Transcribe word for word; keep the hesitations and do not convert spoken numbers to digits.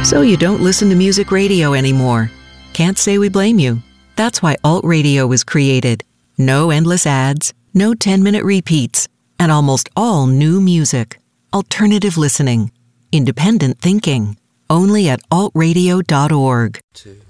So you don't listen to music radio anymore. Can't say we blame you. That's why Alt Radio was created. No endless ads, no ten-minute repeats, and almost all new music. Alternative listening. Independent thinking. Only at alt radio dot org. Two.